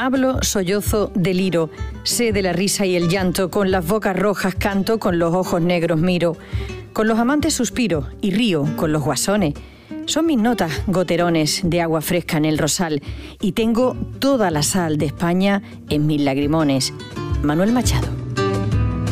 Hablo, sollozo, deliro, sé de la risa y el llanto, con las bocas rojas canto, con los ojos negros miro, con los amantes suspiro y río con los guasones. Son mis notas goterones de agua fresca en el rosal y tengo toda la sal de España en mis lagrimones. Manuel Machado.